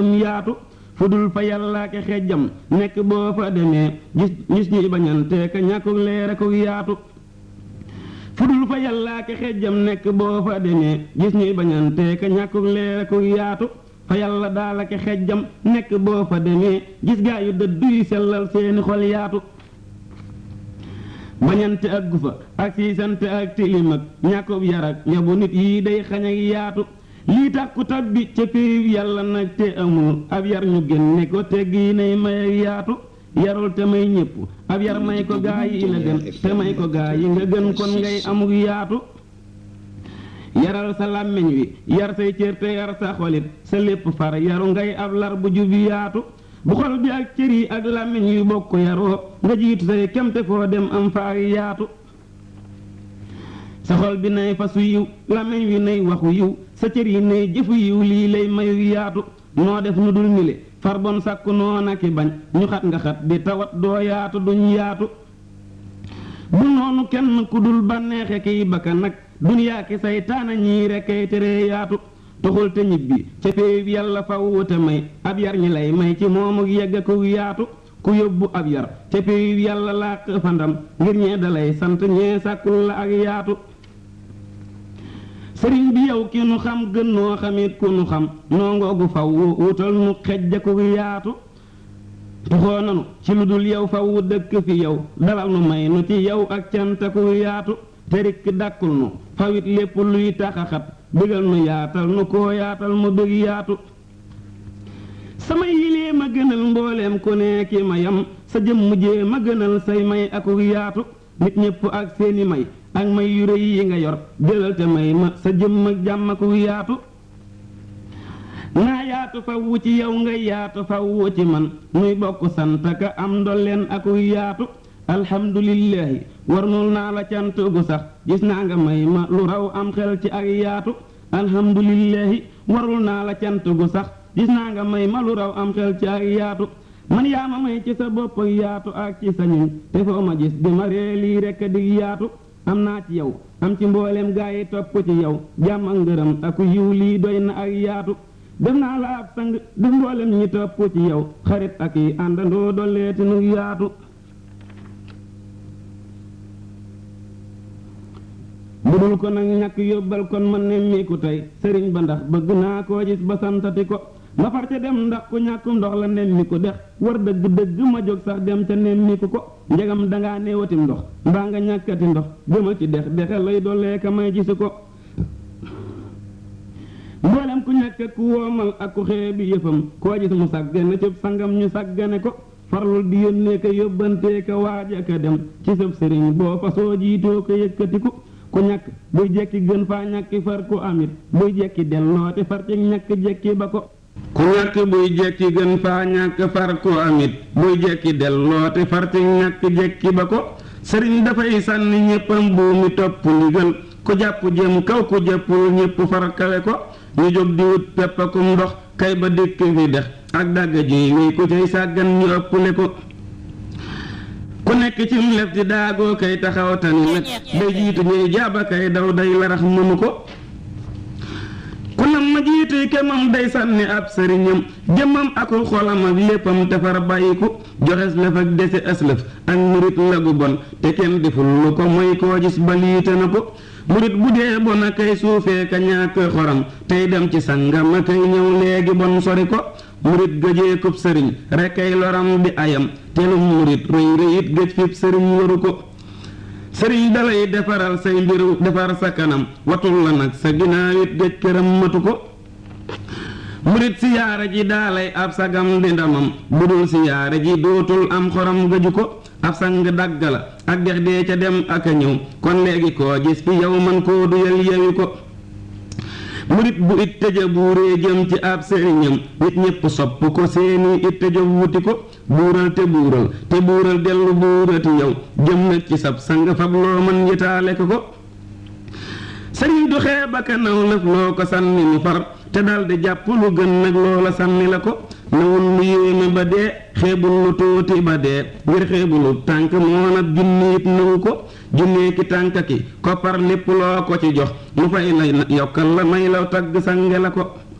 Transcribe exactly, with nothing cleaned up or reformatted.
yaatu fu dul fa yàllaa ke xejjam nekk boo fa demee gis gis ñuy bañante ka ñàkkuk leer ko yaatu fu dul fa yàllaa ke xejjam nekk boo fa demee gis ñuy bañante ka ñàkkuk leer ko yaatu fa yàlla daala ke xejjam nekk boo fa demee gis gaa yu dëddu yi sellal seeni xol yaatu bañante ak gufa ak siisante ak tilim ak ñàkkub yarak yabu nit yi day xañ ak yaatu lii tax ku tabbi ca péew yàlla nag te amul ab yar ñu génne ko tegg yi nay may ak yaatu yarul te may ñépp ab yar may ko gaa yi la gën te may ko gaa yi nga gën kon ngay amuk yaatu yaral sa làmmiñ wi yar say cër te yar sa xolit sa lépp far yaru ngay ab lar bu jub yaatu bu xol bi ak cër yi ak làmmiñ yu bokk yaroo nga jiitu say kemte foo dem am fa ak yaatu sa xol bi nay fasu yiw làmmiñ wi nay waxu yiw sa cër yi nay jëfu yiw lii lay mayu yaatu noo def nu dul nile far bon sàkku noona ki bañ ñu xat nga xat di tawat doo yaatu duñ yaatu bu noonu kenn ku dul bànneexe kiy bakka nag duniyaa ki saytaana ñii rekkay tere yaatu toxul te ñibbi ca péew yàlla faw te may ab yar ñi lay may ci moomu yegg ku yaatu ku yóbbu ab yar ca péew yàlla làq fa ndam ngir ñee dalay sant ñee sàkkul la ak yaatu sëriñ bi yow ki nu xam gën noo xamit ku nu xam noo ngoogu faw wutal nu xejja ku yaatu tuxoo nanu ci lu dul yow faw dëkk fi yow dalal nu may nu ci yow ak canta ku yaatu te rikk dàkkul nu fawit lépp luy taxaxat bëggal nu yaatal nu koo yaatal mu bëgg yaatu sama yilee ma gënal mbooleem ku ne ki mayam sa jëm mujjee ma gënal say may aku yaatu nit ñépp ak seeni may ak may yu rëy yi nga yor jëlal te may ma sa jëm ak jàmm aku yaatu naa yaatu fawwu ci yow nga yaatu fawwu ci man nuy bokk sant ka am ndolleen aku yaatu alhamdulillahi warnul naa la cant gu sax gis naa nga may ma lu raw am xel ci ak yaatu alhamdulillahi warul naa la cant gu sax gis naa nga may ma lu raw am xel ci ak yaatu man yaa ma may ci sa bopp ak yaatu ak ci sa ñun te foo ma gis di ma ree lii rekk dig yaatu am naa ci yow am ci mboolem gaa yi topp ci yow jàmm ak ngërëm ak yiw lii doy na ak yaatu def naa la ab sang def mboolem ñi topp ci yow xarit ak yi àndandoo dolleeti nu yaatu budul ko nag ñàkk yóbbal kon man nemmiku tey sëriñ ba ndax bëgg naa koo gis ba santati ko ma far ca dem ndax ku ñàkkum ndox la nemmiku dex war dëgg dëgg ma jóg sax dem ca nemmiku ko njegam dangaa néewatim ndox mbaa nga ñàkkati ndox jëmal ci dex dexe lay dollee ka may gisu ko mboolem ku ñàkk ku woomal ak ku xeebi yëfam koo gis mu sàggane cëb sangam ñu sàggane ko farlul di yónnee ka yóbbantee ka waaja ka dem ci sab sëriñ boo fasoo jiitoo ko yëkkatiku ku ñàkk buy jekki gën faa ñàkki far ku amit buy jekki delloote far ci ñàkk jekki ba ko ku ñàkk buy jekki gën faa ñàkk far ku amit buy jekki delloote far ci ñàkk jekki ba ko sëriñ dafay sànni ñéppam buumi topp ndigal ku jàpp jëm kaw ku jàppul ñépp far kawe ko ñu jóg di wut peppakum ndox kay ba dikk fi dex ak dàgga ji wéy ku cay sàggan ñu ëppule ko ku nekk ci mu lef di daagoo kay taxaw tani nag day jiitu ñuy jaaba kay daw day larax mënu ko ku nam ma jiituy kemam day sànni ab sëriñam jëmmam aku xolam ak léppam te far bàyyiku joxes lëf ak dese aslëf ak murit lagu bon te kenn deful lu ko mooy koo gis ba liite na ko murit bu dee bon a kay suufee ka ñàkk xoram tey dem ci sangam a kay ñëw léegi bon sori ko murit gëjee kub sëriñ rekk ay loram di ayam telum murit rëy rëyit gëj fib sëriñ waru ko sëriñ dalay defaral say mbiru defar sa kanam watul la nag sa ginaawit gëj këram matu ko murit siyaara ji daalay ab sagam di ndamam budul siyaara ji dootul am xoram gëju ko ab sang dagg la ak dex dee ca dem ak a ñëw kon léegi koo gis fi yow man koo duyal yewi ko murit bu it tëja buuree jëm ci ab sëriñam nit ñépp sopp ko seeni it tëja wuti ko buural te buural te buural dellu buurati yow jëm nag ci sab sang fab loo mën yitaale ko ko sëriñ du xeeb ak a naw lëf loo ko sànni mu far te dal di jàpp lu gën nag loola sànni la ko nawul lu yéeme ba dee xeebul lu tuuti ba dee ngir xeebulu tànk moo nag junni it nawu ko junnee ki tànk ki koppar lépp loo ko ci jox mu fay la yokkal la may la tagg sange la ko